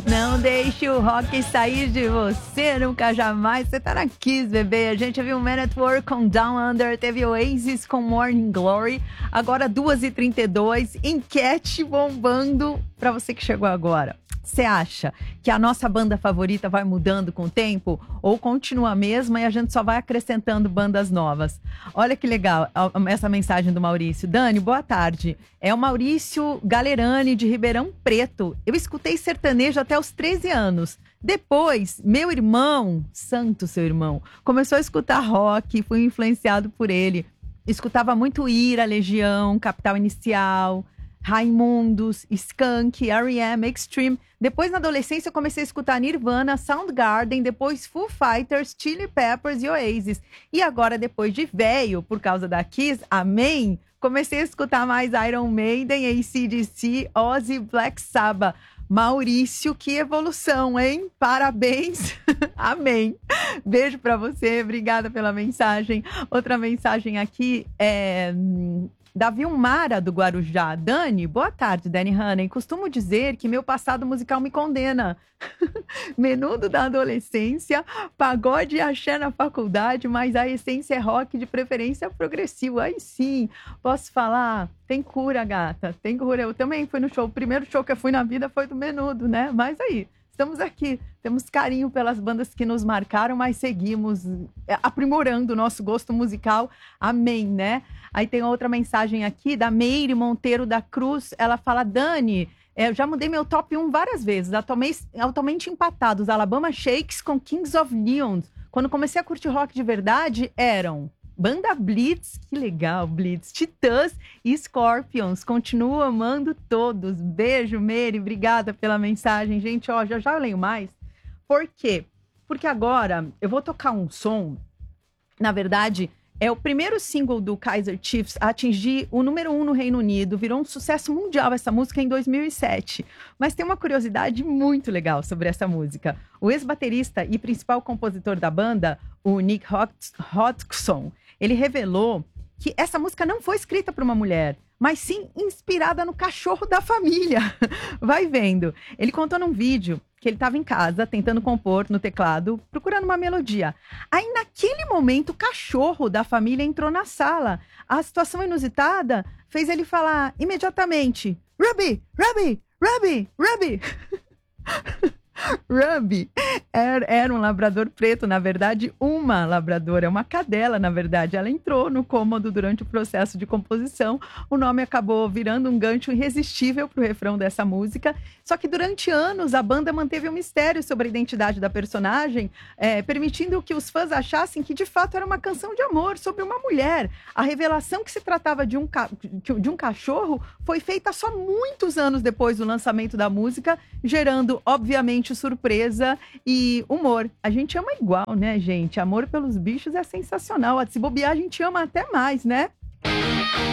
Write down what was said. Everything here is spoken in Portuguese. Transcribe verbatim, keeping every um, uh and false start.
Não deixe o rock sair de você, nunca jamais. Você tá na Kiss, bebê. A gente viu o Man at Work com Down Under, teve Oasis com Morning Glory. Agora duas e trinta e dois, enquete bombando pra você que chegou agora. Você acha que a nossa banda favorita vai mudando com o tempo? Ou continua a mesma e a gente só vai acrescentando bandas novas? Olha que legal essa mensagem do Maurício. Dani, boa tarde. É o Maurício Galerani, de Ribeirão Preto. Eu escutei sertanejo até os treze anos. Depois, meu irmão, santo seu irmão, começou a escutar rock, fui influenciado por ele. Escutava muito Ira, Legião, Capital Inicial, Raimundos, Skank, R E M, Extreme. Depois, na adolescência, eu comecei a escutar Nirvana, Soundgarden, depois Foo Fighters, Chili Peppers e Oasis. E agora, depois de velho, por causa da Kiss, amém, comecei a escutar mais Iron Maiden, A C D C, Ozzy, Black Sabbath. Maurício, que evolução, hein? Parabéns. Amém. Beijo pra você, obrigada pela mensagem. Outra mensagem aqui é da Vilmara, do Guarujá. Dani, boa tarde, Dani Haney. Costumo dizer que meu passado musical me condena. Menudo da adolescência, pagode e axé na faculdade, mas a essência é rock, de preferência progressivo. Aí sim, posso falar, tem cura, gata, tem cura. Eu também fui no show, o primeiro show que eu fui na vida foi do Menudo, né? Mas aí, estamos aqui, temos carinho pelas bandas que nos marcaram, mas seguimos aprimorando o nosso gosto musical. Amém, né? Aí tem outra mensagem aqui da Meire Monteiro da Cruz. Ela fala, Dani, eu já mudei meu top um várias vezes, atualmente, atualmente empatados. Alabama Shakes com Kings of Leon. Quando comecei a curtir rock de verdade, eram Banda Blitz, que legal, Blitz, Titãs e Scorpions. Continuo amando todos. Beijo, Meire, obrigada pela mensagem. Gente, ó, já já eu leio mais. Por quê? Porque agora eu vou tocar um som, na verdade, é o primeiro single do Kaiser Chiefs a atingir o número um no Reino Unido. Virou um sucesso mundial essa música em dois mil e sete. Mas tem uma curiosidade muito legal sobre essa música. O ex-baterista e principal compositor da banda, o Nick Hodgson, ele revelou que essa música não foi escrita por uma mulher, mas sim inspirada no cachorro da família. Vai vendo. Ele contou num vídeo que ele estava em casa, tentando compor no teclado, procurando uma melodia. Aí, naquele momento, o cachorro da família entrou na sala. A situação inusitada fez ele falar imediatamente, Ruby, Ruby, Ruby, Ruby. Ruby era, era um labrador preto, na verdade, uma labradora, uma cadela, na verdade. Ela entrou no cômodo durante o processo de composição. O nome acabou virando um gancho irresistível para o refrão dessa música. Só que durante anos a banda manteve um mistério sobre a identidade da personagem, é, permitindo que os fãs achassem que de fato era uma canção de amor sobre uma mulher. A revelação que se tratava de um, ca... de um cachorro foi feita só muitos anos depois do lançamento da música, gerando, obviamente, surpresa e humor. A gente ama igual, né, gente? Amor pelos bichos é sensacional. Se bobear, a gente ama até mais, né?